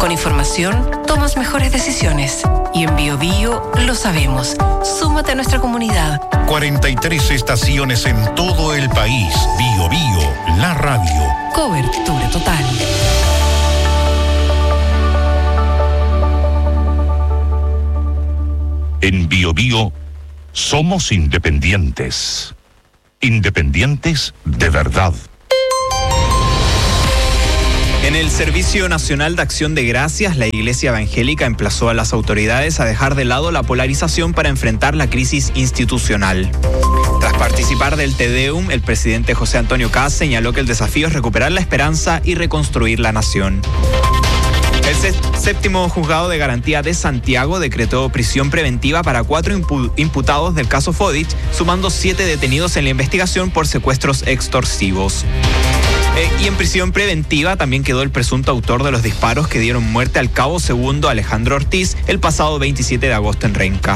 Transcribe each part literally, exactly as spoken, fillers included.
Con información, tomas mejores decisiones. Y en Bio Bio lo sabemos. Súmate a nuestra comunidad. cuarenta y tres estaciones en todo el país. Bio Bio, la radio. Cobertura total. En Bio Bio somos independientes. Independientes de verdad. En el Servicio Nacional de Acción de Gracias, la Iglesia Evangélica emplazó a las autoridades a dejar de lado la polarización para enfrentar la crisis institucional. Tras participar del Te Deum, el presidente José Antonio Kast señaló que el desafío es recuperar la esperanza y reconstruir la nación. El séptimo juzgado de garantía de Santiago decretó prisión preventiva para cuatro impu- imputados del caso Fodich, sumando siete detenidos en la investigación por secuestros extorsivos. Eh, y en prisión preventiva también quedó el presunto autor de los disparos que dieron muerte al cabo segundo Alejandro Ortiz el pasado veintisiete de agosto en Renca.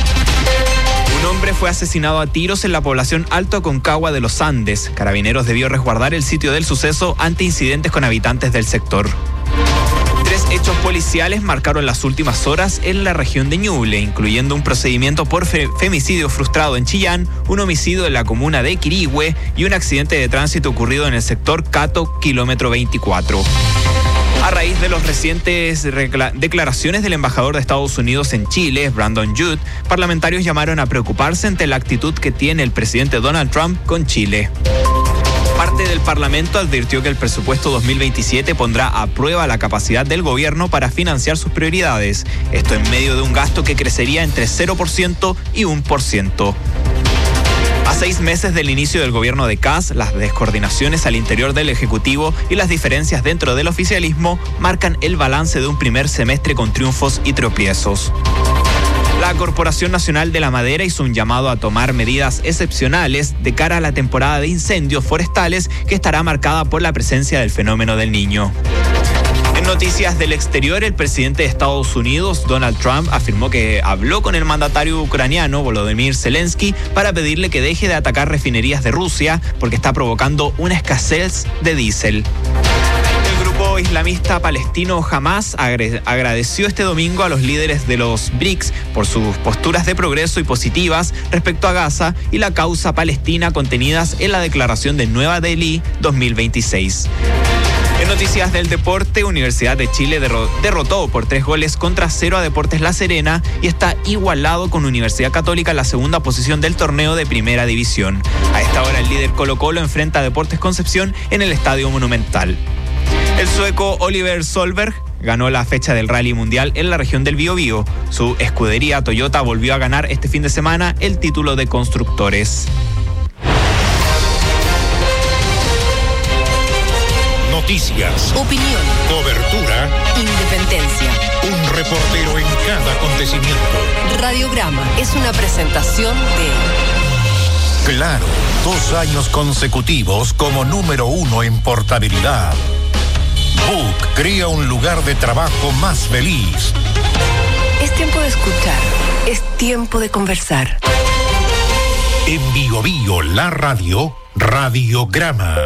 Un hombre fue asesinado a tiros en la población Alto Aconcagua de los Andes. Carabineros debió resguardar el sitio del suceso ante incidentes con habitantes del sector. Tres hechos policiales marcaron las últimas horas en la región de Ñuble, incluyendo un procedimiento por fe- femicidio frustrado en Chillán, un homicidio en la comuna de Quirihue y un accidente de tránsito ocurrido en el sector Cato, kilómetro veinticuatro. A raíz de las recientes regla- declaraciones del embajador de Estados Unidos en Chile, Brandon Judd, parlamentarios llamaron a preocuparse ante la actitud que tiene el presidente Donald Trump con Chile. Parte del Parlamento advirtió que el presupuesto dos mil veintisiete pondrá a prueba la capacidad del gobierno para financiar sus prioridades. Esto en medio de un gasto que crecería entre cero por ciento y uno por ciento. A seis meses del inicio del gobierno de Kast, las descoordinaciones al interior del Ejecutivo y las diferencias dentro del oficialismo marcan el balance de un primer semestre con triunfos y tropiezos. La Corporación Nacional de la Madera hizo un llamado a tomar medidas excepcionales de cara a la temporada de incendios forestales que estará marcada por la presencia del fenómeno del Niño. En noticias del exterior, el presidente de Estados Unidos, Donald Trump, afirmó que habló con el mandatario ucraniano, Volodymyr Zelensky, para pedirle que deje de atacar refinerías de Rusia porque está provocando una escasez de diésel. El grupo islamista palestino Hamas agre- agradeció este domingo a los líderes de los B R I C S por sus posturas de progreso y positivas respecto a Gaza y la causa palestina contenidas en la Declaración de Nueva Delhi dos mil veintiséis. En noticias del deporte, Universidad de Chile derro- derrotó por tres goles contra cero a Deportes La Serena y está igualado con Universidad Católica en la segunda posición del torneo de Primera División. A esta hora el líder Colo-Colo enfrenta a Deportes Concepción en el Estadio Monumental. El sueco Oliver Solberg ganó la fecha del Rally Mundial en la región del Biobío. Su escudería Toyota volvió a ganar este fin de semana el título de constructores. Noticias, Opinión, cobertura, independencia. un reportero en cada acontecimiento. Radiograma es una presentación de Claro, dos años consecutivos como número uno en portabilidad. Book crea un lugar de trabajo más feliz. Es tiempo de escuchar, es tiempo de conversar. En Bio Bio, la radio, Radiograma.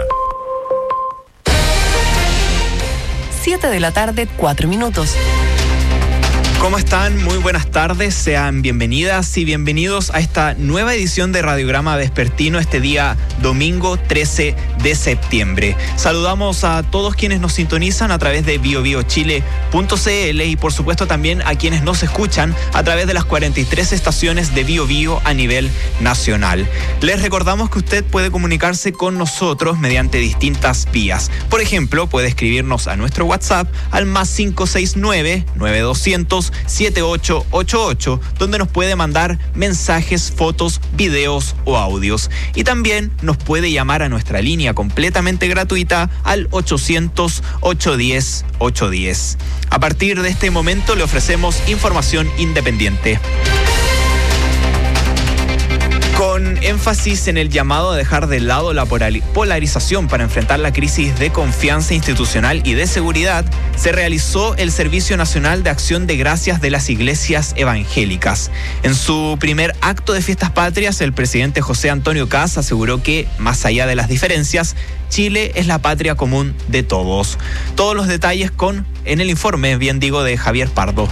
siete de la tarde, cuatro minutos. ¿Cómo están? Muy buenas tardes, sean bienvenidas y bienvenidos a esta nueva edición de Radiograma Vespertino este día domingo trece de septiembre. Saludamos a todos quienes nos sintonizan a través de bio bio chile punto c l y por supuesto también a quienes nos escuchan a través de las cuarenta y tres estaciones de Bio Bio a nivel nacional. Les recordamos que usted puede comunicarse con nosotros mediante distintas vías. Por ejemplo, puede escribirnos a nuestro WhatsApp al más cinco seis nueve, nueve dos cero cero, siete ocho ocho ocho, donde nos puede mandar mensajes, fotos, videos o audios. Y también nos puede llamar a nuestra línea completamente gratuita al ochocientos, ochocientos diez, ochocientos diez. A partir de este momento le ofrecemos información independiente. Con énfasis en el llamado a dejar de lado la polarización para enfrentar la crisis de confianza institucional y de seguridad, se realizó el Servicio Nacional de Acción de Gracias de las Iglesias Evangélicas. En su primer acto de Fiestas Patrias, el presidente José Antonio Kast aseguró que, más allá de las diferencias, Chile es la patria común de todos. Todos los detalles con en el informe, bien digo, de Javier Pardo.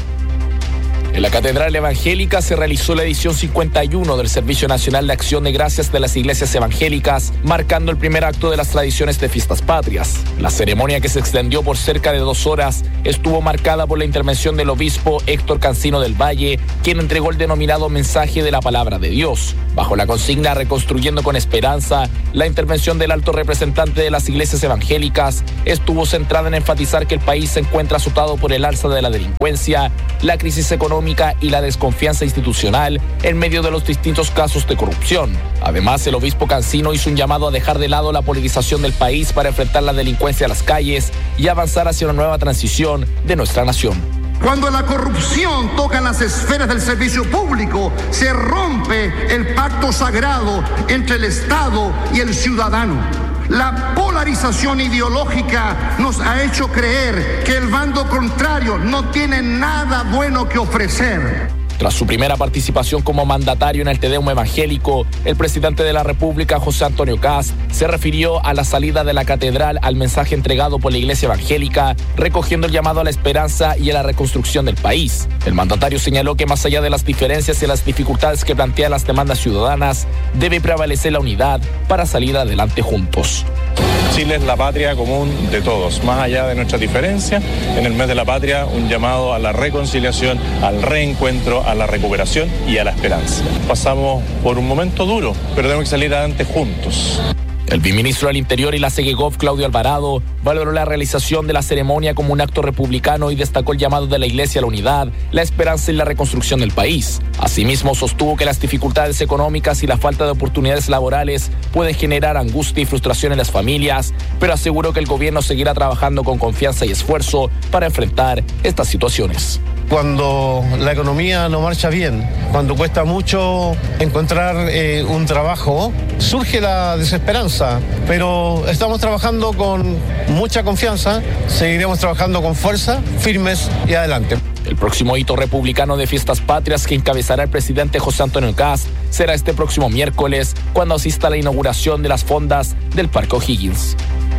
En la Catedral Evangélica se realizó la edición cincuenta y uno del Servicio Nacional de Acción de Gracias de las Iglesias Evangélicas, marcando el primer acto de las tradiciones de Fiestas Patrias. La ceremonia, que se extendió por cerca de dos horas, estuvo marcada por la intervención del obispo Héctor Cancino del Valle, quien entregó el denominado mensaje de la palabra de Dios. Bajo la consigna Reconstruyendo con Esperanza, la intervención del alto representante de las iglesias evangélicas estuvo centrada en enfatizar que el país se encuentra azotado por el alza de la delincuencia, la crisis económica y la desconfianza institucional en medio de los distintos casos de corrupción. Además, el obispo Cancino hizo un llamado a dejar de lado la politización del país para enfrentar la delincuencia a las calles y avanzar hacia una nueva transición de nuestra nación. Cuando la corrupción toca las esferas del servicio público, se rompe el pacto sagrado entre el Estado y el ciudadano. La polarización ideológica nos ha hecho creer que el bando contrario no tiene nada bueno que ofrecer. Tras su primera participación como mandatario en el Te Deum evangélico, el presidente de la República, José Antonio Kast, se refirió a la salida de la catedral al mensaje entregado por la Iglesia Evangélica, recogiendo el llamado a la esperanza y a la reconstrucción del país. El mandatario señaló que más allá de las diferencias y las dificultades que plantean las demandas ciudadanas, debe prevalecer la unidad para salir adelante juntos. Chile es la patria común de todos, más allá de nuestras diferencias. En el mes de la patria, un llamado a la reconciliación, al reencuentro, a la recuperación y a la esperanza. Pasamos por un momento duro, pero tenemos que salir adelante juntos. El viceministro del Interior y la Segegov, Claudio Alvarado, valoró la realización de la ceremonia como un acto republicano y destacó el llamado de la Iglesia a la unidad, la esperanza y la reconstrucción del país. Asimismo, sostuvo que las dificultades económicas y la falta de oportunidades laborales pueden generar angustia y frustración en las familias, pero aseguró que el gobierno seguirá trabajando con confianza y esfuerzo para enfrentar estas situaciones. Cuando la economía no marcha bien, cuando cuesta mucho encontrar eh, un trabajo, surge la desesperanza, pero estamos trabajando con mucha confianza, seguiremos trabajando con fuerza, firmes y adelante. El próximo hito republicano de Fiestas Patrias que encabezará el presidente José Antonio Kast será este próximo miércoles, cuando asista a la inauguración de las fondas del Parque O'Higgins.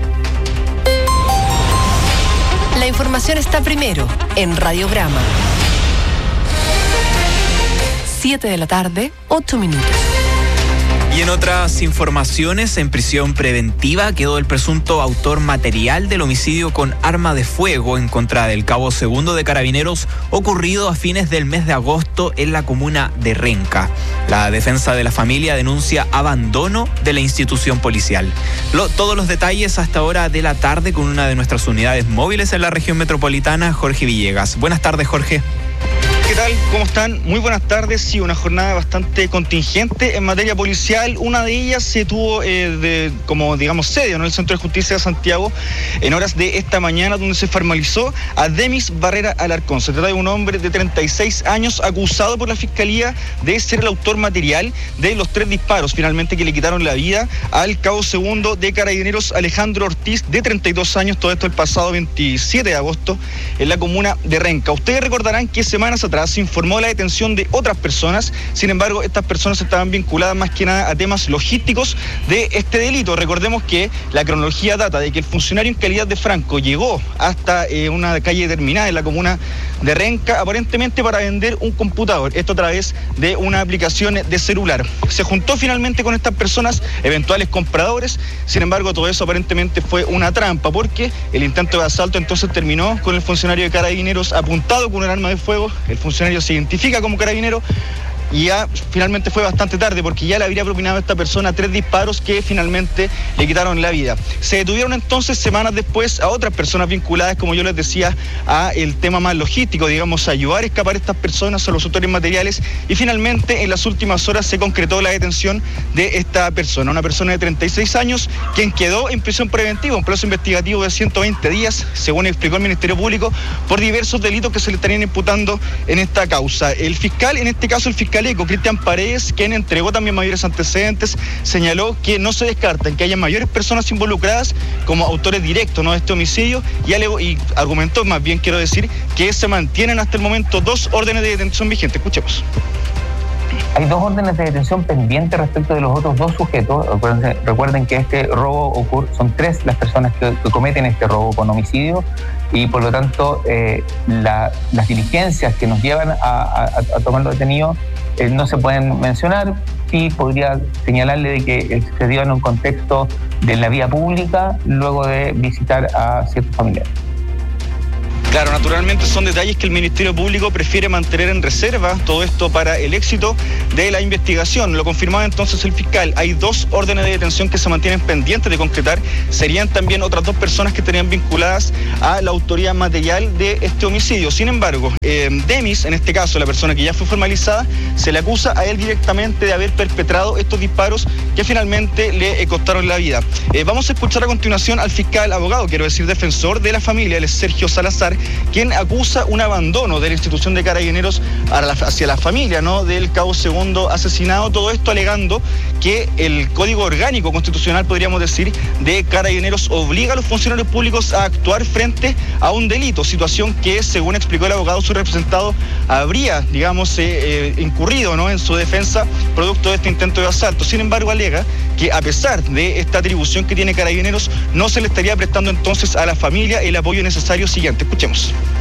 La información está primero en Radiograma. siete de la tarde, ocho minutos. Y en otras informaciones, en prisión preventiva quedó el presunto autor material del homicidio con arma de fuego en contra del cabo segundo de Carabineros ocurrido a fines del mes de agosto en la comuna de Renca. La defensa de la familia denuncia abandono de la institución policial. Lo, todos los detalles hasta ahora de la tarde con una de nuestras unidades móviles en la región metropolitana, Jorge Villegas. Buenas tardes, Jorge. ¿Qué tal? ¿Cómo están? Muy buenas tardes. Sí, una jornada bastante contingente en materia policial. Una de ellas se tuvo eh, de, como, digamos, sede, ¿no?, en el Centro de Justicia de Santiago en horas de esta mañana, donde se formalizó a Demis Barrera Alarcón. Se trata de un hombre de treinta y seis años acusado por la Fiscalía de ser el autor material de los tres disparos, finalmente, que le quitaron la vida al cabo segundo de Carabineros Alejandro Ortiz, de treinta y dos años, todo esto el pasado veintisiete de agosto, en la comuna de Renca. Ustedes recordarán que semanas atrás se informó la detención de otras personas. Sin embargo, estas personas estaban vinculadas más que nada a temas logísticos de este delito. Recordemos que la cronología data de que el funcionario en calidad de Franco llegó hasta eh, una calle determinada en la comuna de Renca, aparentemente para vender un computador, esto a través de una aplicación de celular. Se juntó finalmente con estas personas, eventuales compradores. Sin embargo, todo eso aparentemente fue una trampa, porque el intento de asalto entonces terminó con el funcionario de Carabineros apuntado con un arma de fuego. El funcionario se identifica como carabinero y ya finalmente fue bastante tarde, porque ya le habría propinado a esta persona tres disparos que finalmente le quitaron la vida. Se detuvieron entonces semanas después a otras personas vinculadas, como yo les decía, a el tema más logístico, digamos, a ayudar a escapar a estas personas, a los autores materiales, y finalmente en las últimas horas se concretó la detención de esta persona, una persona de treinta y seis años, quien quedó en prisión preventiva, un plazo investigativo de ciento veinte días, según explicó el Ministerio Público, por diversos delitos que se le estarían imputando en esta causa. El fiscal, en este caso el fiscal fiscal ECO, Cristian Paredes, quien entregó también mayores antecedentes, señaló que no se descartan que haya mayores personas involucradas como autores directos, ¿no?, de este homicidio, y, alegó, y argumentó, más bien quiero decir, que se mantienen hasta el momento dos órdenes de detención vigentes. Escuchemos. Hay dos órdenes de detención pendientes respecto de los otros dos sujetos. Recuerden, recuerden que este robo ocurre, son tres las personas que, que cometen este robo con homicidio, y por lo tanto eh, la, las diligencias que nos llevan a, a, a tomar los detenidos eh, no se pueden mencionar. Sí podría señalarle de que se dio en un contexto de la vía pública luego de visitar a ciertos familiares. Claro, naturalmente son detalles que el Ministerio Público prefiere mantener en reserva, todo esto para el éxito de la investigación. Lo confirmaba entonces el fiscal. Hay dos órdenes de detención que se mantienen pendientes de concretar. Serían también otras dos personas que estarían vinculadas a la autoría material de este homicidio. Sin embargo, eh, Demis, en este caso la persona que ya fue formalizada, se le acusa a él directamente de haber perpetrado estos disparos que finalmente le costaron la vida. Eh, vamos a escuchar a continuación al fiscal abogado, quiero decir defensor de la familia, él es Sergio Salazar, quien acusa un abandono de la institución de Carabineros hacia la familia, ¿no?, del cabo segundo asesinado, todo esto alegando que el Código Orgánico Constitucional, podríamos decir, de Carabineros obliga a los funcionarios públicos a actuar frente a un delito, situación que, según explicó el abogado, su representado habría, digamos, eh, eh, incurrido, ¿no?, en su defensa producto de este intento de asalto. Sin embargo, alega que a pesar de esta atribución que tiene Carabineros, no se le estaría prestando entonces a la familia el apoyo necesario siguiente. Escuchemos.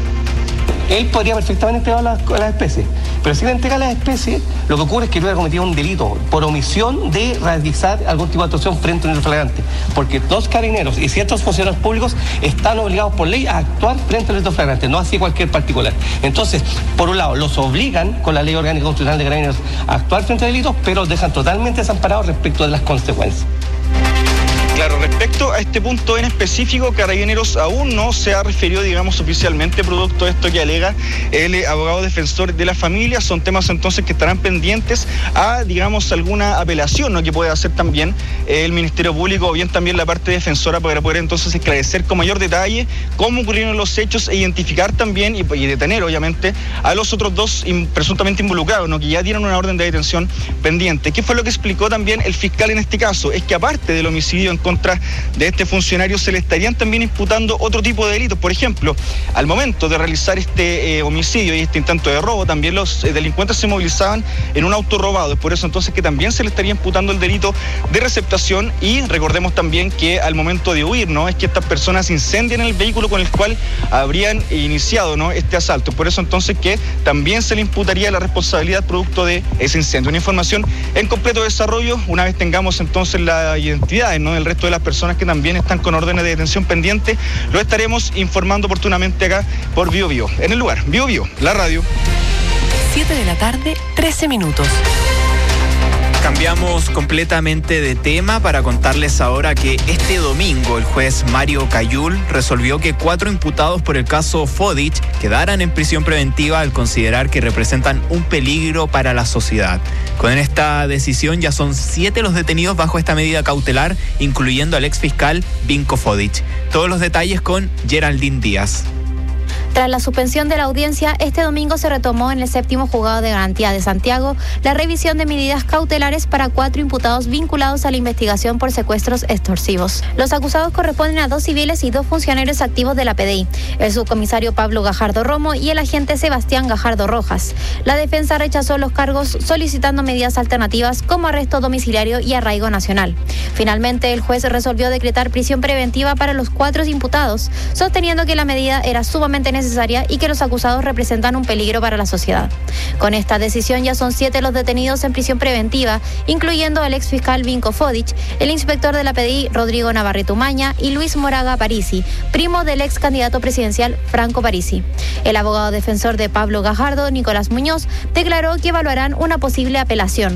Él podría perfectamente entregar las, las especies, pero si le entrega las especies, lo que ocurre es que hubiera cometido un delito por omisión de realizar algún tipo de actuación frente a un delito flagrante, porque los carabineros y ciertos funcionarios públicos están obligados por ley a actuar frente al delito flagrante, no así cualquier particular. Entonces, por un lado, los obligan con la ley orgánica constitucional de carabineros a actuar frente a delitos, pero los dejan totalmente desamparados respecto de las consecuencias. Claro, respecto a este punto en específico, Carabineros aún no se ha referido, digamos, oficialmente producto de esto que alega el abogado defensor de la familia. Son temas entonces que estarán pendientes a, digamos, alguna apelación, ¿no?, que puede hacer también el Ministerio Público o bien también la parte defensora para poder entonces esclarecer con mayor detalle cómo ocurrieron los hechos e identificar también y, y detener, obviamente, a los otros dos in, presuntamente involucrados, ¿no?, que ya tienen una orden de detención pendiente. ¿Qué fue lo que explicó también el fiscal en este caso? Es que aparte del homicidio en contra de este funcionario, se le estarían también imputando otro tipo de delitos. Por ejemplo, al momento de realizar este eh, homicidio y este intento de robo, también los eh, delincuentes se movilizaban en un auto robado. Es por eso entonces que también se le estaría imputando el delito de receptación, y recordemos también que al momento de huir, ¿no?, es que estas personas incendian el vehículo con el cual habrían iniciado, ¿no?, este asalto. Por eso entonces que también se le imputaría la responsabilidad producto de ese incendio. Una información en completo desarrollo, una vez tengamos entonces la identidad, ¿no?, del resto de las personas que también están con órdenes de detención pendiente, lo estaremos informando oportunamente acá por Bio Bio. En el lugar, Bio Bio, la radio. siete de la tarde, trece minutos. Cambiamos completamente de tema para contarles ahora que este domingo el juez Mario Cayul resolvió que cuatro imputados por el caso Fodich quedaran en prisión preventiva al considerar que representan un peligro para la sociedad. Con esta decisión ya son siete los detenidos bajo esta medida cautelar, incluyendo al exfiscal Vinko Fodich. Todos los detalles con Geraldine Díaz. Tras la suspensión de la audiencia, este domingo se retomó en el séptimo juzgado de garantía de Santiago la revisión de medidas cautelares para cuatro imputados vinculados a la investigación por secuestros extorsivos. Los acusados corresponden a dos civiles y dos funcionarios activos de la P D I, el subcomisario Pablo Gajardo Romo y el agente Sebastián Gajardo Rojas. La defensa rechazó los cargos solicitando medidas alternativas como arresto domiciliario y arraigo nacional. Finalmente, el juez resolvió decretar prisión preventiva para los cuatro imputados, sosteniendo que la medida era sumamente necesaria necesaria y que los acusados representan un peligro para la sociedad. Con esta decisión ya son siete los detenidos en prisión preventiva, incluyendo el exfiscal Vinko Fodich, el inspector de la P D I Rodrigo Navarrete Umaña y Luis Moraga Parisi, primo del ex candidato presidencial Franco Parisi. El abogado defensor de Pablo Gajardo, Nicolás Muñoz, declaró que evaluarán una posible apelación.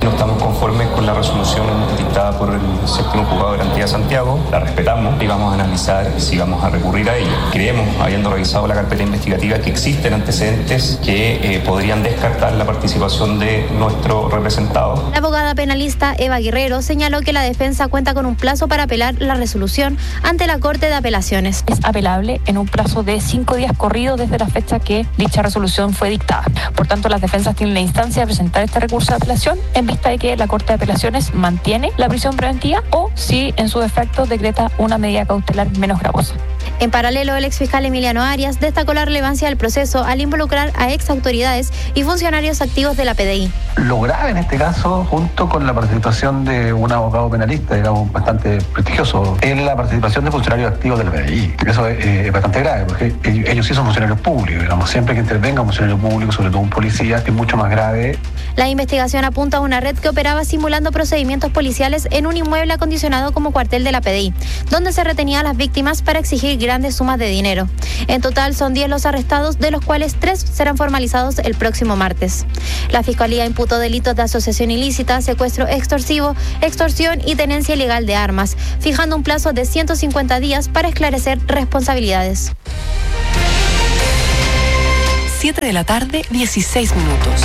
No estamos conformes con la resolución dictada por el séptimo juzgado de garantía de Santiago, la respetamos y vamos a analizar si vamos a recurrir a ella. Creemos, habiendo revisado la carpeta investigativa, que existen antecedentes que eh, podrían descartar la participación de nuestro representado. La abogada penalista Eva Guerrero señaló que la defensa cuenta con un plazo para apelar la resolución ante la Corte de Apelaciones. Es apelable en un plazo de cinco días corridos desde la fecha que dicha resolución fue dictada. Por tanto, las defensas tienen la instancia de presentar este recurso de apelación en vista de que la Corte de Apelaciones mantiene la prisión preventiva o, si en su defecto, decreta una medida cautelar menos gravosa. En paralelo, el exfiscal Emiliano Arias destacó la relevancia del proceso al involucrar a exautoridades y funcionarios activos de la P D I. Lo grave en este caso, junto con la participación de un abogado penalista, digamos, bastante prestigioso, es la participación de funcionarios activos de la P D I. Eso es, eh, es bastante grave, porque ellos, ellos sí son funcionarios públicos, digamos, siempre que intervenga un funcionario público, sobre todo un policía, es mucho más grave. La investigación apunta a una red que operaba simulando procedimientos policiales en un inmueble acondicionado como cuartel de la P D I, donde se retenía a las víctimas para exigir grandes sumas de dinero. En total son diez los arrestados, de los cuales tres serán formalizados el próximo martes. La Fiscalía imputó delitos de asociación ilícita, secuestro extorsivo, extorsión y tenencia ilegal de armas, fijando un plazo de ciento cincuenta días para esclarecer responsabilidades. siete de la tarde, dieciséis minutos.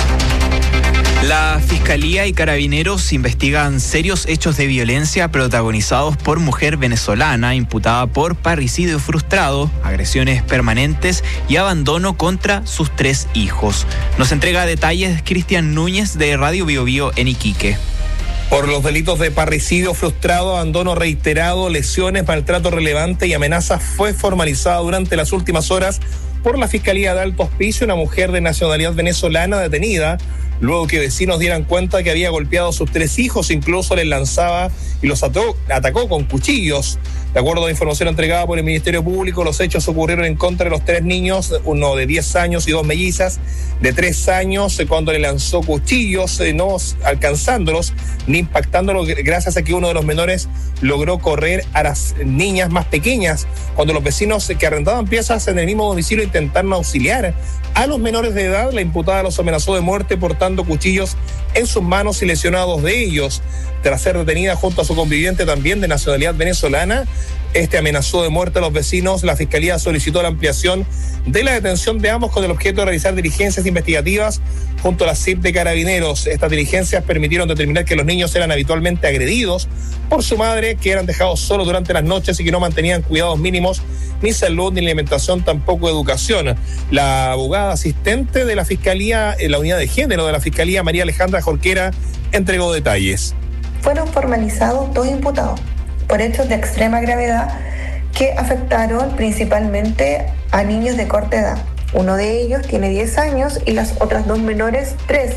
La Fiscalía y Carabineros investigan serios hechos de violencia protagonizados por mujer venezolana imputada por parricidio frustrado, agresiones permanentes y abandono contra sus tres hijos. Nos entrega detalles Cristian Núñez de Radio Bio Bio en Iquique. Por los delitos de parricidio frustrado, abandono reiterado, lesiones, maltrato relevante y amenazas, fue formalizada durante las últimas horas por la Fiscalía de Alto Hospicio una mujer de nacionalidad venezolana detenida luego que vecinos dieran cuenta que había golpeado a sus tres hijos, incluso les lanzaba y los ató, atacó con cuchillos. De acuerdo a la información entregada por el Ministerio Público, los hechos ocurrieron en contra de los tres niños, uno de diez años y dos mellizas de tres años, cuando le lanzó cuchillos, eh, no alcanzándolos ni impactándolos, gracias a que uno de los menores logró correr a las niñas más pequeñas, cuando los vecinos que arrendaban piezas en el mismo domicilio intentaron auxiliar a los menores de edad. La imputada los amenazó de muerte portando cuchillos en sus manos y lesionados de ellos. Tras ser detenida junto a su conviviente también de nacionalidad venezolana, este amenazó de muerte a los vecinos. La Fiscalía solicitó la ampliación de la detención de ambos con el objeto de realizar diligencias investigativas junto a la C I P de Carabineros. Estas diligencias permitieron determinar que los niños eran habitualmente agredidos por su madre, que eran dejados solos durante las noches y que no mantenían cuidados mínimos, ni salud, ni alimentación, tampoco educación. La abogada asistente de la Fiscalía, en la unidad de género de la Fiscalía, María Alejandra Jorquera, entregó detalles. Fueron formalizados dos imputados por hechos de extrema gravedad que afectaron principalmente a niños de corta edad. Uno de ellos tiene diez años y las otras dos menores, tres.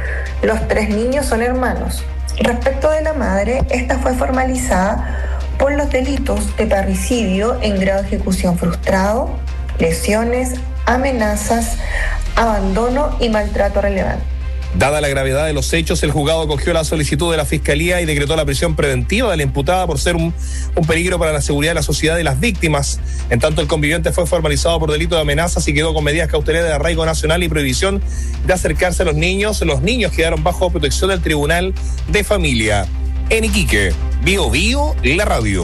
Los tres niños son hermanos. Respecto de la madre, esta fue formalizada por los delitos de parricidio en grado de ejecución frustrado, lesiones, amenazas, abandono y maltrato relevante. Dada la gravedad de los hechos, el juzgado acogió la solicitud de la Fiscalía y decretó la prisión preventiva de la imputada por ser un, un peligro para la seguridad de la sociedad y las víctimas. En tanto, el conviviente fue formalizado por delito de amenazas y quedó con medidas cautelares de arraigo nacional y prohibición de acercarse a los niños. Los niños quedaron bajo protección del Tribunal de Familia. En Iquique, Bio Bio, la radio.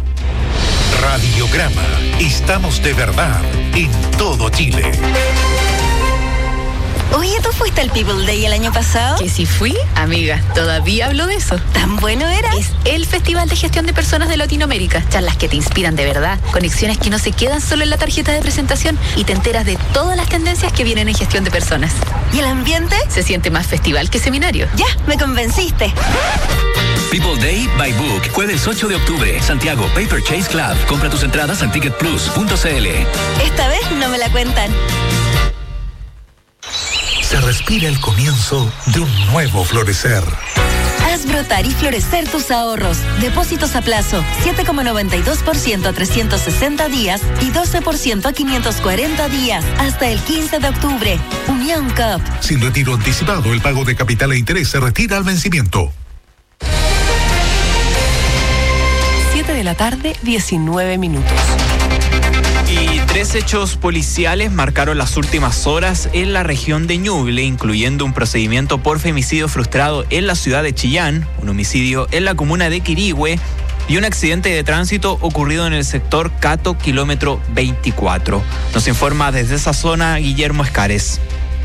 Radiograma. Estamos de verdad en todo Chile. Oye, ¿tú fuiste al People Day el año pasado? Que si fui, amiga, todavía hablo de eso. ¿Tan bueno era? Es el Festival de Gestión de Personas de Latinoamérica. Charlas que te inspiran de verdad, conexiones que no se quedan solo en la tarjeta de presentación y te enteras de todas las tendencias que vienen en gestión de personas. ¿Y el ambiente? Se siente más festival que seminario. Ya, me convenciste. People Day by Book, jueves ocho de octubre, Santiago Paper Chase Club. Compra tus entradas en ticket plus punto c l. Esta vez no me la cuentan. Se respira el comienzo de un nuevo florecer. Haz brotar y florecer tus ahorros. Depósitos a plazo, siete coma noventa y dos por ciento a trescientos sesenta días y doce por ciento a quinientos cuarenta días. Hasta el quince de octubre. Unión Cup. Sin retiro anticipado, el pago de capital e interés se retira al vencimiento. siete de la tarde, diecinueve minutos. Y Tres hechos policiales marcaron las últimas horas en la región de Ñuble, incluyendo un procedimiento por femicidio frustrado en la ciudad de Chillán, un homicidio en la comuna de Quirihue y un accidente de tránsito ocurrido en el sector Cato, kilómetro veinticuatro. Nos informa desde esa zona Guillermo Escares.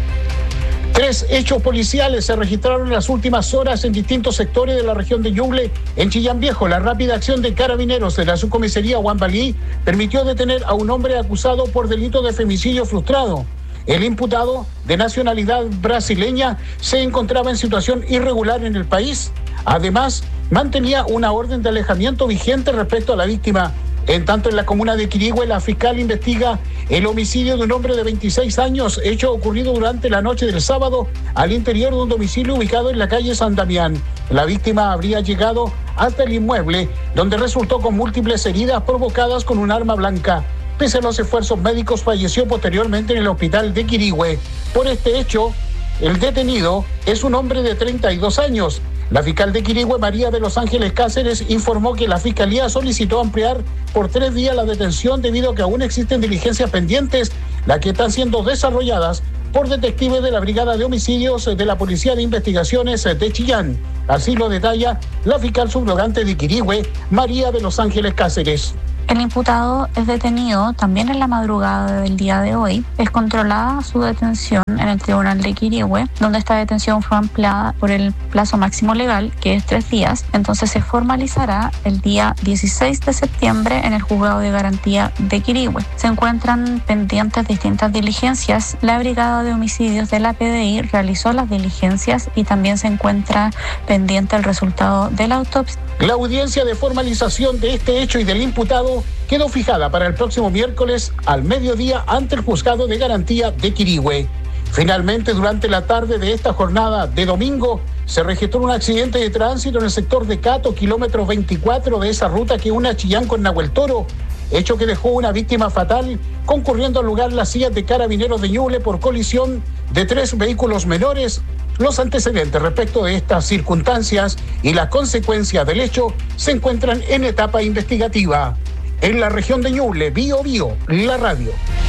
Tres hechos policiales se registraron en las últimas horas en distintos sectores de la región de Ñuble. En Chillán Viejo, la rápida acción de carabineros de la subcomisaría Huambalí permitió detener a un hombre acusado por delito de femicidio frustrado. El imputado, de nacionalidad brasileña, se encontraba en situación irregular en el país. Además, mantenía una orden de alejamiento vigente respecto a la víctima. En tanto, en la comuna de Quirihue, la fiscal investiga el homicidio de un hombre de veintiséis años, hecho ocurrido durante la noche del sábado al interior de un domicilio ubicado en la calle San Damián. La víctima habría llegado hasta el inmueble, donde resultó con múltiples heridas provocadas con un arma blanca. Pese a los esfuerzos médicos, falleció posteriormente en el hospital de Quirihue. Por este hecho, el detenido es un hombre de treinta y dos años. La fiscal de Quirihue, María de los Ángeles Cáceres, informó que la Fiscalía solicitó ampliar por tres días la detención debido a que aún existen diligencias pendientes, las que están siendo desarrolladas por detectives de la Brigada de Homicidios de la Policía de Investigaciones de Chillán. Así lo detalla la fiscal subrogante de Quirihue, María de los Ángeles Cáceres. El imputado es detenido también en la madrugada del día de hoy. Es controlada su detención en el Tribunal de Quirihue, donde esta detención fue ampliada por el plazo máximo legal, que es tres días. Entonces se formalizará el día dieciséis de septiembre en el Juzgado de Garantía de Quirihue. Se encuentran pendientes distintas diligencias. La Brigada de Homicidios de la P D I realizó las diligencias y también se encuentra pendiente el resultado de la autopsia. La audiencia de formalización de este hecho y del imputado quedó fijada para el próximo miércoles al mediodía ante el Juzgado de Garantía de Quirihue. Finalmente, durante la tarde de esta jornada de domingo, se registró un accidente de tránsito en el sector de Cato, kilómetro veinticuatro de esa ruta que une a Chillán con Nahuel Toro, hecho que dejó una víctima fatal, concurriendo al lugar las sillas de carabineros de Ñuble por colisión de tres vehículos menores. Los antecedentes respecto de estas circunstancias y las consecuencias del hecho se encuentran en etapa investigativa. En la región de Ñuble, Bío Bío, la radio.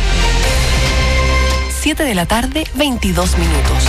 siete de la tarde, veintidós minutos.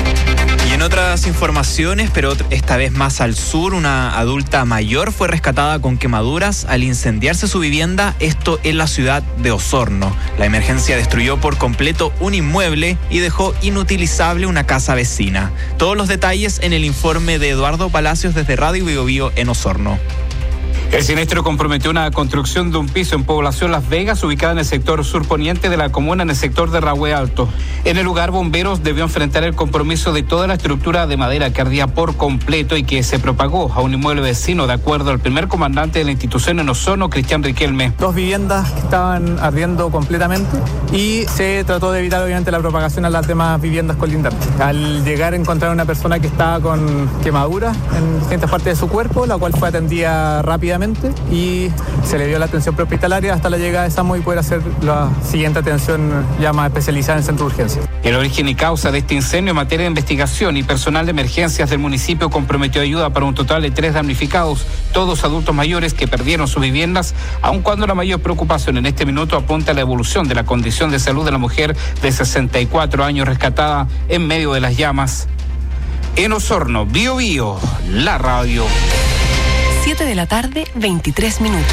Y en otras informaciones, pero esta vez más al sur, una adulta mayor fue rescatada con quemaduras al incendiarse su vivienda, esto en la ciudad de Osorno. La emergencia destruyó por completo un inmueble y dejó inutilizable una casa vecina. Todos los detalles en el informe de Eduardo Palacios desde Radio Bío Bío en Osorno. El siniestro comprometió una construcción de un piso en población Las Vegas, ubicada en el sector surponiente de la comuna, en el sector de Rahue Alto. En el lugar, bomberos debió enfrentar el compromiso de toda la estructura de madera que ardía por completo y que se propagó a un inmueble vecino, de acuerdo al primer comandante de la institución en Osorno, Cristian Riquelme. Dos viviendas que estaban ardiendo completamente y se trató de evitar obviamente la propagación a las demás viviendas colindantes. Al llegar, encontrar una persona que estaba con quemaduras en distintas partes de su cuerpo, la cual fue atendida rápidamente y se le dio la atención prehospitalaria hasta la llegada de SAMU y poder hacer la siguiente atención ya más especializada en el centro de urgencia. El origen y causa de este incendio en materia de investigación y personal de emergencias del municipio comprometió ayuda para un total de tres damnificados, todos adultos mayores que perdieron sus viviendas, aun cuando la mayor preocupación en este minuto apunta a la evolución de la condición de salud de la mujer de sesenta y cuatro años rescatada en medio de las llamas. En Osorno, Bío Bío, la radio. siete de la tarde, veintitrés minutos.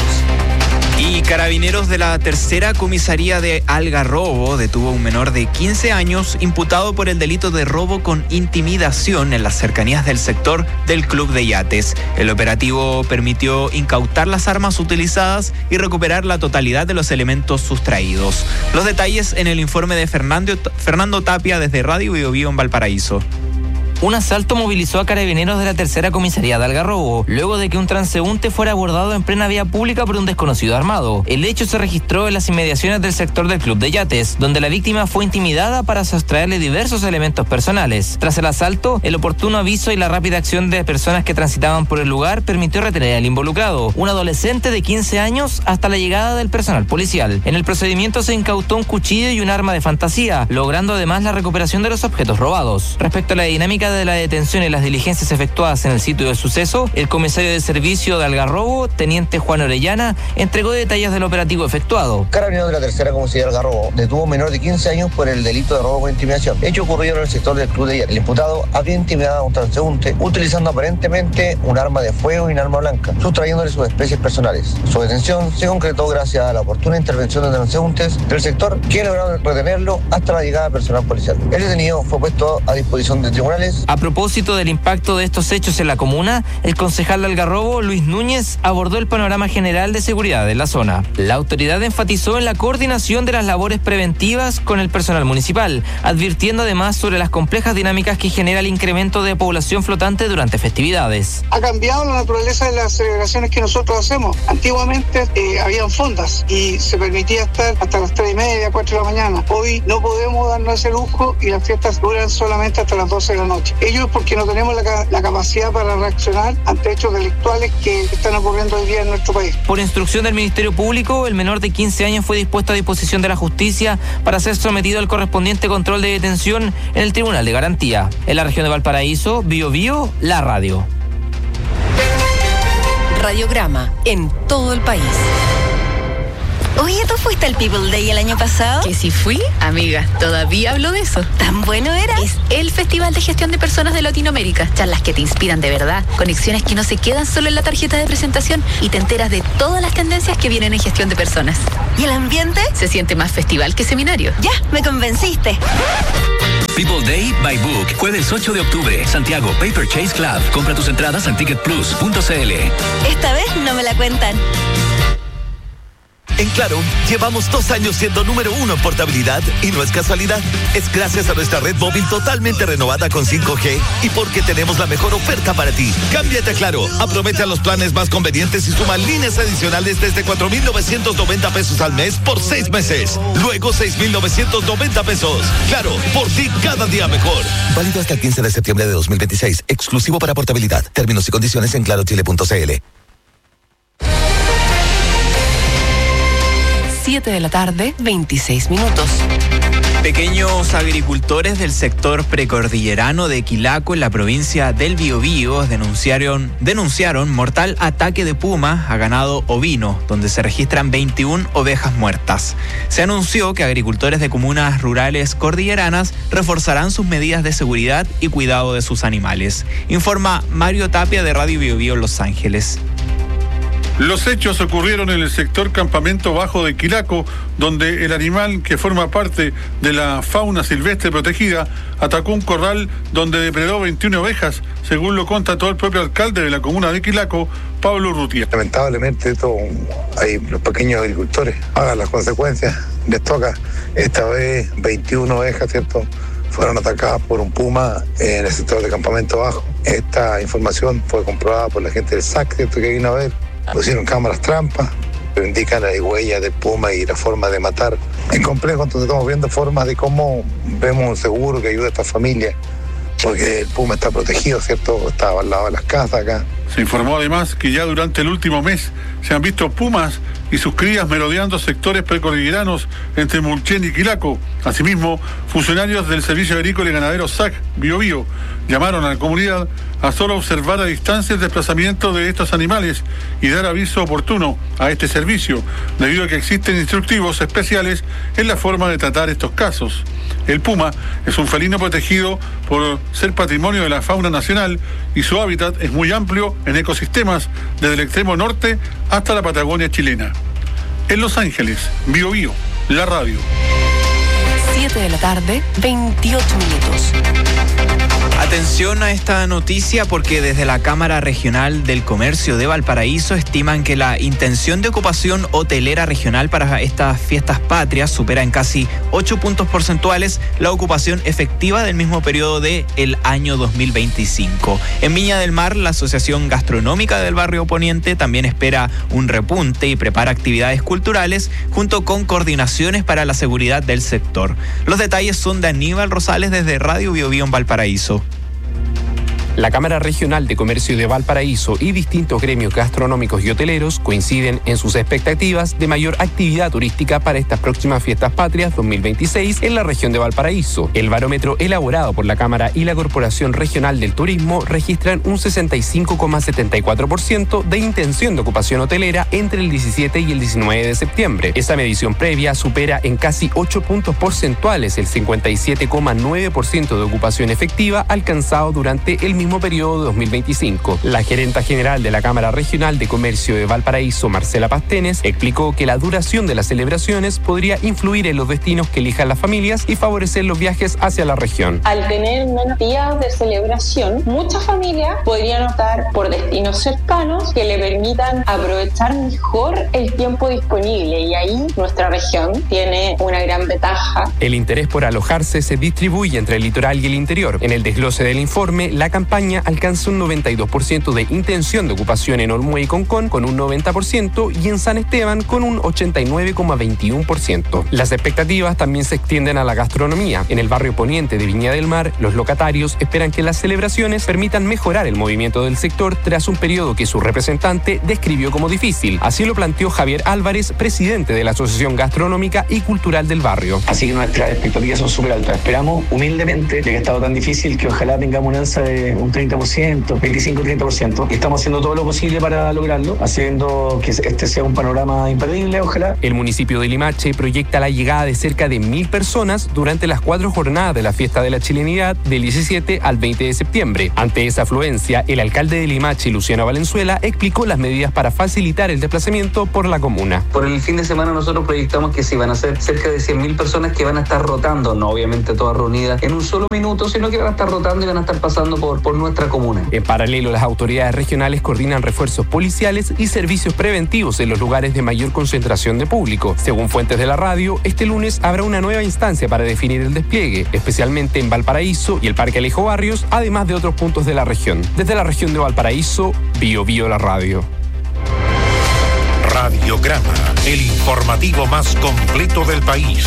Y carabineros de la tercera comisaría de Algarrobo detuvo a un menor de quince años imputado por el delito de robo con intimidación en las cercanías del sector del Club de Yates. El operativo permitió incautar las armas utilizadas y recuperar la totalidad de los elementos sustraídos. Los detalles en el informe de Fernando, Fernando Tapia desde Radio Bío Bío en Valparaíso. Un asalto movilizó a carabineros de la tercera comisaría de Algarrobo, luego de que un transeúnte fuera abordado en plena vía pública por un desconocido armado. El hecho se registró en las inmediaciones del sector del Club de Yates, donde la víctima fue intimidada para sustraerle diversos elementos personales. Tras el asalto, el oportuno aviso y la rápida acción de personas que transitaban por el lugar permitió retener al involucrado, un adolescente de quince años, hasta la llegada del personal policial. En el procedimiento se incautó un cuchillo y un arma de fantasía, logrando además la recuperación de los objetos robados. Respecto a la dinámica acerca de la detención y las diligencias efectuadas en el sitio del suceso, el comisario de servicio de Algarrobo, teniente Juan Orellana, entregó detalles del operativo efectuado. Carabineros de la tercera comisaría de Algarrobo detuvo a un menor de quince años por el delito de robo con intimidación. Hecho ocurrido en el sector del Club de Yate. El imputado había intimidado a un transeúnte utilizando aparentemente un arma de fuego y un arma blanca, sustrayéndole sus especies personales. Su detención se concretó gracias a la oportuna intervención de transeúntes del sector, que lograron retenerlo hasta la llegada personal policial. El detenido fue puesto a disposición de tribunales. A propósito del impacto de estos hechos en la comuna, el concejal de Algarrobo, Luis Núñez, abordó el panorama general de seguridad de la zona. La autoridad enfatizó en la coordinación de las labores preventivas con el personal municipal, advirtiendo además sobre las complejas dinámicas que genera el incremento de población flotante durante festividades. Ha cambiado la naturaleza de las celebraciones que nosotros hacemos. Antiguamente eh, habían fondas y se permitía estar hasta las tres y media, cuatro de la mañana. Hoy no podemos darnos ese lujo y las fiestas duran solamente hasta las doce de la noche. Ello es porque no tenemos la, la capacidad para reaccionar ante hechos delictuales que están ocurriendo hoy día en nuestro país. Por instrucción del Ministerio Público, el menor de quince años fue dispuesto a disposición de la justicia para ser sometido al correspondiente control de detención en el Tribunal de Garantía. En la región de Valparaíso, Bio Bio, la radio. Radiograma en todo el país. Oye, ¿tú fuiste al People Day el año pasado? Que si fui, amiga, todavía hablo de eso. ¿Tan bueno era? Es el Festival de Gestión de Personas de Latinoamérica. Charlas que te inspiran de verdad, conexiones que no se quedan solo en la tarjeta de presentación y te enteras de todas las tendencias que vienen en gestión de personas. ¿Y el ambiente? Se siente más festival que seminario. Ya, me convenciste. People Day by Book, jueves ocho de octubre, Santiago, Paper Chase Club. Compra tus entradas en ticket plus punto c l. Esta vez no me la cuentan. En Claro, llevamos dos años siendo número uno en portabilidad y no es casualidad. Es gracias a nuestra red móvil totalmente renovada con cinco G y porque tenemos la mejor oferta para ti. Cámbiate a Claro, aprovecha los planes más convenientes y suma líneas adicionales desde cuatro mil novecientos noventa pesos al mes por seis meses. Luego seis mil novecientos noventa pesos. Claro, por ti cada día mejor. Válido hasta el quince de septiembre de dos mil veintiséis. Exclusivo para portabilidad. Términos y condiciones en claro chile punto c l. siete de la tarde, veintiséis minutos. Pequeños agricultores del sector precordillerano de Quilaco en la provincia del Biobío denunciaron, denunciaron mortal ataque de puma a ganado ovino, donde se registran veintiuna ovejas muertas. Se anunció que agricultores de comunas rurales cordilleranas reforzarán sus medidas de seguridad y cuidado de sus animales. Informa Mario Tapia de Radio Biobío Los Ángeles. Los hechos ocurrieron en el sector Campamento Bajo de Quilaco, donde el animal que forma parte de la fauna silvestre protegida atacó un corral donde depredó veintiuna ovejas, según lo constató el propio alcalde de la comuna de Quilaco, Pablo Urrutia. Lamentablemente esto, hay los pequeños agricultores pagan las consecuencias, les toca. Esta vez veintiuna ovejas, ¿cierto?, fueron atacadas por un puma en el sector de Campamento Bajo. Esta información fue comprobada por la gente del S A C, ¿cierto?, que vino a ver. Pusieron cámaras trampas, pero indican las huellas del puma y la forma de matar. Es complejo, entonces estamos viendo formas de cómo vemos un seguro que ayude a esta familia, porque el puma está protegido, ¿cierto? Está al lado de las casas acá. Se informó además que ya durante el último mes se han visto pumas y sus crías merodeando sectores precordilleranos entre Mulchen y Quilaco. Asimismo, funcionarios del Servicio Agrícola y Ganadero S A C Biobío llamaron a la comunidad a solo observar a distancia el desplazamiento de estos animales y dar aviso oportuno a este servicio, debido a que existen instructivos especiales en la forma de tratar estos casos. El puma es un felino protegido por ser patrimonio de la fauna nacional y su hábitat es muy amplio en ecosistemas desde el extremo norte hasta la Patagonia chilena. En Los Ángeles, Biobío, la radio. siete de la tarde, veintiocho minutos. Atención a esta noticia porque desde la Cámara Regional del Comercio de Valparaíso estiman que la intención de ocupación hotelera regional para estas fiestas patrias supera en casi ocho puntos porcentuales la ocupación efectiva del mismo periodo del año dos mil veinticinco. En Viña del Mar, la Asociación Gastronómica del Barrio Poniente también espera un repunte y prepara actividades culturales junto con coordinaciones para la seguridad del sector. Los detalles son de Aníbal Rosales desde Radio Biobío en Valparaíso. La Cámara Regional de Comercio de Valparaíso y distintos gremios gastronómicos y hoteleros coinciden en sus expectativas de mayor actividad turística para estas próximas fiestas patrias dos mil veintiséis en la región de Valparaíso. El barómetro elaborado por la Cámara y la Corporación Regional del Turismo registran un sesenta y cinco coma setenta y cuatro por ciento de intención de ocupación hotelera entre el diecisiete y el diecinueve de septiembre. Esa medición previa supera en casi ocho puntos porcentuales el cincuenta y siete coma nueve por ciento de ocupación efectiva alcanzado durante el mismo periodo de dos mil veinticinco. La gerenta general de la Cámara Regional de Comercio de Valparaíso, Marcela Pastenes, explicó que la duración de las celebraciones podría influir en los destinos que elijan las familias y favorecer los viajes hacia la región. Al tener menos días de celebración, muchas familias podrían optar por destinos cercanos que le permitan aprovechar mejor el tiempo disponible, y ahí nuestra región tiene una gran ventaja. El interés por alojarse se distribuye entre el litoral y el interior. En el desglose del informe, la campaña alcanza un noventa y dos por ciento de intención de ocupación en Olmué y Concón con un noventa por ciento y en San Esteban con un ochenta y nueve coma veintiuno por ciento. Las expectativas también se extienden a la gastronomía. En el barrio poniente de Viña del Mar, los locatarios esperan que las celebraciones permitan mejorar el movimiento del sector tras un periodo que su representante describió como difícil. Así lo planteó Javier Álvarez, presidente de la Asociación Gastronómica y Cultural del barrio. Así que nuestras expectativas son súper altas. Esperamos humildemente, ya que ha estado tan difícil, que ojalá tengamos una alza de un treinta por ciento, veinticinco a treinta por ciento. Y estamos haciendo todo lo posible para lograrlo, haciendo que este sea un panorama imperdible, ojalá. El municipio de Limache proyecta la llegada de cerca de mil personas durante las cuatro jornadas de la Fiesta de la Chilenidad del diecisiete al veinte de septiembre. Ante esa afluencia, el alcalde de Limache, Luciano Valenzuela, explicó las medidas para facilitar el desplazamiento por la comuna. Por el fin de semana nosotros proyectamos que sí, van a ser cerca de cien mil personas que van a estar rotando, no obviamente todas reunidas en un solo minuto, sino que van a estar rotando y van a estar pasando por, por nuestra comuna. En paralelo, las autoridades regionales coordinan refuerzos policiales y servicios preventivos en los lugares de mayor concentración de público. Según fuentes de la radio, este lunes habrá una nueva instancia para definir el despliegue, especialmente en Valparaíso y el Parque Alejo Barrios, además de otros puntos de la región. Desde la región de Valparaíso, Bio Bio la radio. Radiograma, el informativo más completo del país.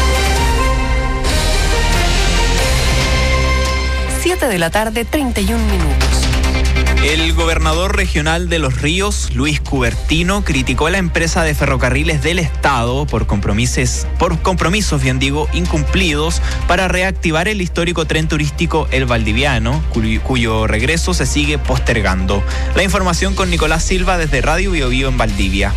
siete de la tarde, treinta y un minutos. El gobernador regional de Los Ríos, Luis Cubertino, criticó a la empresa de ferrocarriles del Estado por compromisos, por compromisos, bien digo, incumplidos para reactivar el histórico tren turístico El Valdiviano, cuyo, cuyo regreso se sigue postergando. La información con Nicolás Silva desde Radio Bio Bio en Valdivia.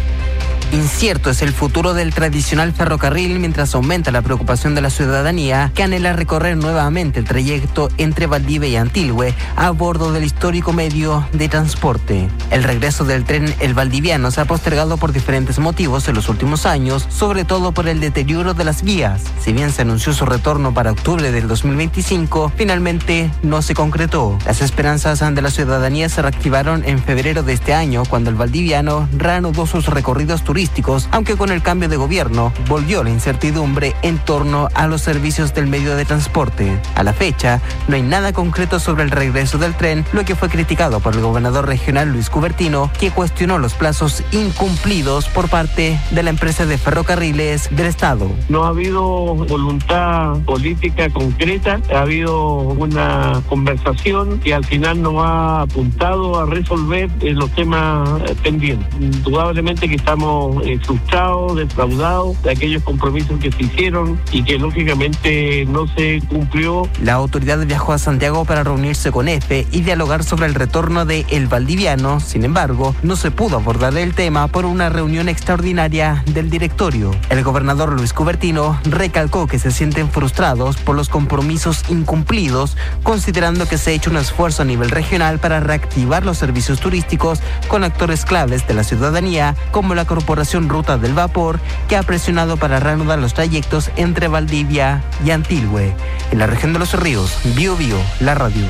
Incierto es el futuro del tradicional ferrocarril mientras aumenta la preocupación de la ciudadanía que anhela recorrer nuevamente el trayecto entre Valdivia y Antilhue a bordo del histórico medio de transporte. El regreso del tren El Valdiviano se ha postergado por diferentes motivos en los últimos años, sobre todo por el deterioro de las vías. Si bien se anunció su retorno para octubre del dos mil veinticinco, finalmente no se concretó. Las esperanzas de la ciudadanía se reactivaron en febrero de este año cuando el Valdiviano reanudó sus recorridos turísticos turísticos, aunque con el cambio de gobierno volvió la incertidumbre en torno a los servicios del medio de transporte. A la fecha, no hay nada concreto sobre el regreso del tren, lo que fue criticado por el gobernador regional Luis Cubertino, que cuestionó los plazos incumplidos por parte de la empresa de ferrocarriles del Estado. No ha habido voluntad política concreta, ha habido una conversación que al final no ha apuntado a resolver los temas pendientes. Indudablemente que estamos Eh, frustrados, defraudados de aquellos compromisos que se hicieron y que lógicamente no se cumplió. La autoridad viajó a Santiago para reunirse con F y dialogar sobre el retorno de El Valdiviano. Sin embargo, no se pudo abordar el tema por una reunión extraordinaria del directorio. El gobernador Luis Cubertino recalcó que se sienten frustrados por los compromisos incumplidos, considerando que se ha hecho un esfuerzo a nivel regional para reactivar los servicios turísticos con actores claves de la ciudadanía, como la Corporación Ruta del Vapor, que ha presionado para reanudar los trayectos entre Valdivia y Antilhue. En la región de Los Ríos, Bio Bio, la radio.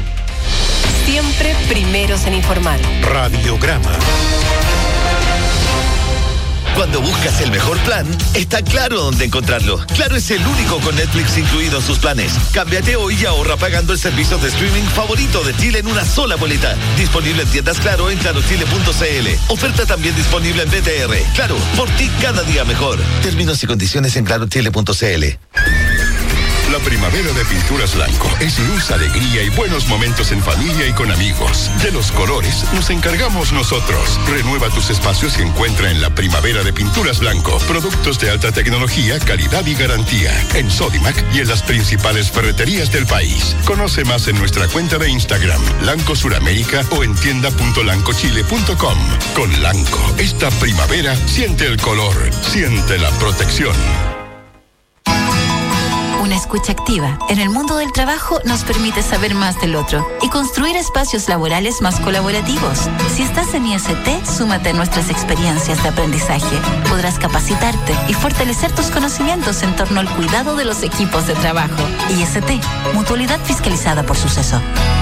Siempre primeros en informar. Radiograma. Cuando buscas el mejor plan, está Claro dónde encontrarlo. Claro es el único con Netflix incluido en sus planes. Cámbiate hoy y ahorra pagando el servicio de streaming favorito de Chile en una sola boleta. Disponible en tiendas Claro en claro chile punto c l. Oferta también disponible en B T R. Claro, por ti cada día mejor. Términos y condiciones en claro chile punto c l. La primavera de Pinturas Blanco es luz, alegría y buenos momentos en familia y con amigos. De los colores nos encargamos nosotros. Renueva tus espacios y encuentra en la primavera de Pinturas Blanco productos de alta tecnología, calidad y garantía. En Sodimac y en las principales ferreterías del país. Conoce más en nuestra cuenta de Instagram, Lanco Suramérica, o en tienda punto lancochile punto com. Con Lanco, esta primavera siente el color, siente la protección. Una escucha activa en el mundo del trabajo nos permite saber más del otro y construir espacios laborales más colaborativos. Si estás en I S T, súmate a nuestras experiencias de aprendizaje. Podrás capacitarte y fortalecer tus conocimientos en torno al cuidado de los equipos de trabajo. I S T, mutualidad fiscalizada por Suceso.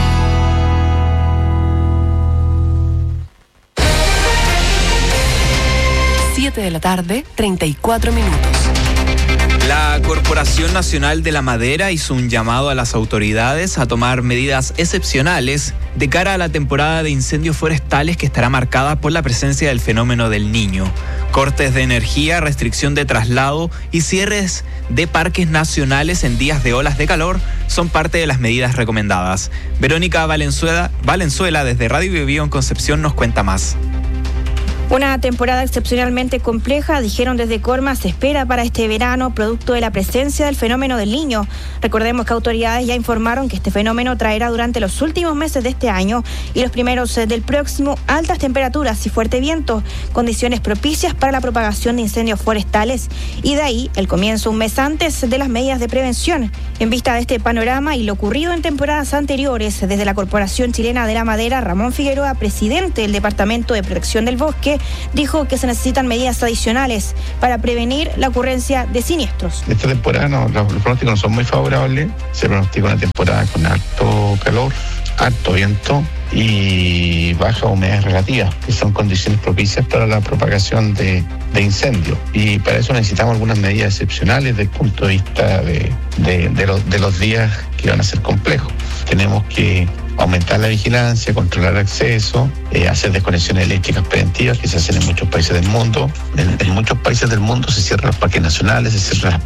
siete de la tarde, treinta y cuatro minutos. La Corporación Nacional de la Madera hizo un llamado a las autoridades a tomar medidas excepcionales de cara a la temporada de incendios forestales que estará marcada por la presencia del fenómeno del Niño. Cortes de energía, restricción de traslado y cierres de parques nacionales en días de olas de calor son parte de las medidas recomendadas. Verónica Valenzuela, Valenzuela desde Radio Biobío en Concepción nos cuenta más. Una temporada excepcionalmente compleja, dijeron desde Corma, se espera para este verano, producto de la presencia del fenómeno del Niño. Recordemos que autoridades ya informaron que este fenómeno traerá durante los últimos meses de este año y los primeros del próximo altas temperaturas y fuerte viento, condiciones propicias para la propagación de incendios forestales, y de ahí el comienzo un mes antes de las medidas de prevención. En vista de este panorama y lo ocurrido en temporadas anteriores, desde la Corporación Chilena de la Madera, Ramón Figueroa, presidente del Departamento de Protección del Bosque, dijo que se necesitan medidas adicionales para prevenir la ocurrencia de siniestros. Esta temporada no, los, los pronósticos no son muy favorables. Se pronostica una temporada con alto calor, alto viento y baja humedad relativa, que son condiciones propicias para la propagación de, de incendios. Y para eso necesitamos algunas medidas excepcionales desde el punto de vista de, de, de, lo, de los días que van a ser complejos. Tenemos que aumentar la vigilancia, controlar acceso, eh, hacer desconexiones eléctricas preventivas que se hacen en muchos países del mundo. En, en muchos países del mundo se cierran los parques nacionales, se cierran las